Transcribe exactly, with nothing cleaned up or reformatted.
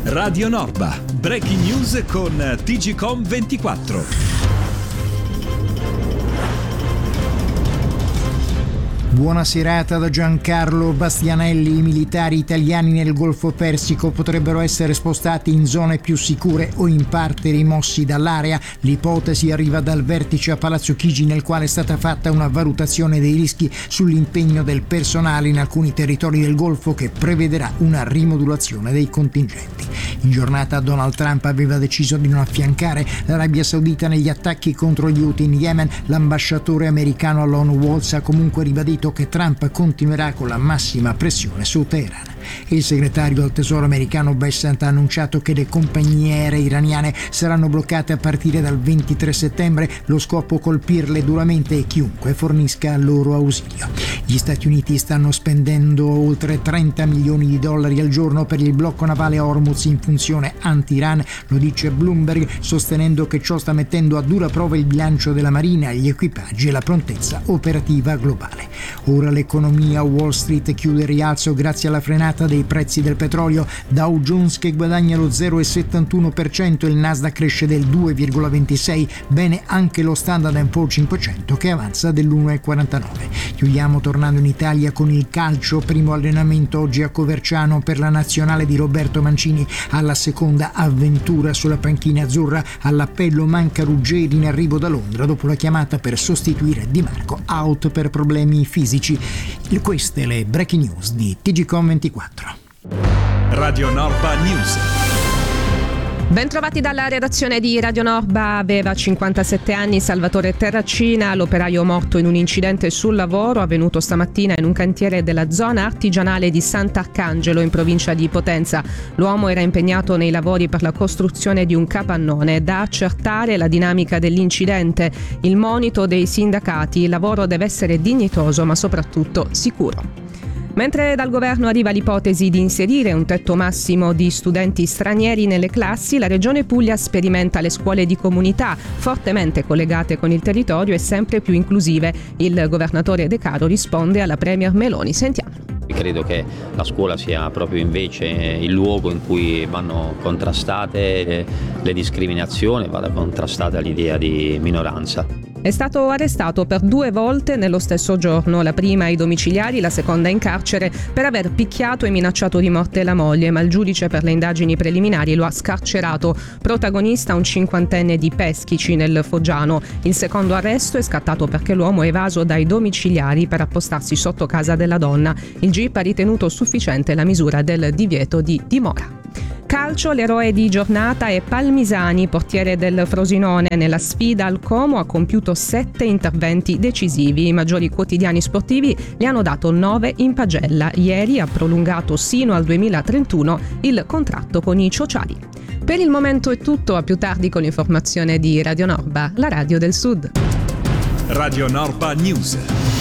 Radio Norba, breaking news con T G Com ventiquattro. Buona serata da Giancarlo Bastianelli. I militari italiani nel Golfo Persico potrebbero essere spostati in zone più sicure o in parte rimossi dall'area. L'ipotesi arriva dal vertice a Palazzo Chigi, nel quale è stata fatta una valutazione dei rischi sull'impegno del personale in alcuni territori del Golfo, che prevederà una rimodulazione dei contingenti. In giornata Donald Trump aveva deciso di non affiancare l'Arabia Saudita negli attacchi contro gli Houthi in Yemen. L'ambasciatore americano all'ONU Waltz ha comunque ribadito che Trump continuerà con la massima pressione su Teheran. Il segretario del Tesoro americano Bessent ha annunciato che le compagnie aeree iraniane saranno bloccate a partire dal ventitré settembre, lo scopo colpirle duramente e chiunque fornisca loro ausilio. Gli Stati Uniti stanno spendendo oltre trenta milioni di dollari al giorno per il blocco navale a Hormuz in funzione anti-Iran, lo dice Bloomberg, sostenendo che ciò sta mettendo a dura prova il bilancio della Marina, gli equipaggi e la prontezza operativa globale. Ora l'economia, Wall Street chiude in rialzo grazie alla frenata dei prezzi del petrolio. Dow Jones che guadagna lo zero virgola settantuno per cento, il Nasdaq cresce del due virgola ventisei per cento, bene anche lo Standard and Poor's cinquecento che avanza dell'uno virgola quarantanove per cento. Chiudiamo tornando in Italia con il calcio, primo allenamento oggi a Coverciano per la nazionale di Roberto Mancini, alla seconda avventura sulla panchina azzurra. All'appello manca Ruggeri in arrivo da Londra dopo la chiamata per sostituire Di Marco, out per problemi fisici. Queste le breaking news di T G Com ventiquattro. Radio Norba News. Bentrovati dalla redazione di Radio Norba. Aveva cinquantasette anni Salvatore Terracina, l'operaio morto in un incidente sul lavoro avvenuto stamattina in un cantiere della zona artigianale di Sant'Arcangelo in provincia di Potenza. L'uomo era impegnato nei lavori per la costruzione di un capannone. Da accertare la dinamica dell'incidente, il monito dei sindacati: il lavoro deve essere dignitoso ma soprattutto sicuro. Mentre dal governo arriva l'ipotesi di inserire un tetto massimo di studenti stranieri nelle classi, la Regione Puglia sperimenta le scuole di comunità, fortemente collegate con il territorio e sempre più inclusive. Il governatore De Caro risponde alla Premier Meloni. Sentiamolo. Credo che la scuola sia proprio invece il luogo in cui vanno contrastate le, le discriminazioni, vada contrastata l'idea di minoranza. È stato arrestato per due volte nello stesso giorno, la prima ai domiciliari, la seconda in carcere, per aver picchiato e minacciato di morte la moglie, ma il giudice per le indagini preliminari lo ha scarcerato. Protagonista un cinquantenne di Peschici nel Foggiano. Il secondo arresto è scattato perché l'uomo è evaso dai domiciliari per appostarsi sotto casa della donna. Il G I P ha ritenuto sufficiente la misura del divieto di dimora. Calcio, l'eroe di giornata è Palmisani, portiere del Frosinone. Nella sfida al Como ha compiuto sette interventi decisivi. I maggiori quotidiani sportivi gli hanno dato nove in pagella. Ieri ha prolungato sino al duemilatrentuno il contratto con i Ciociari. Per il momento è tutto, a più tardi con l'informazione di Radio Norba, la radio del Sud. Radio Norba News.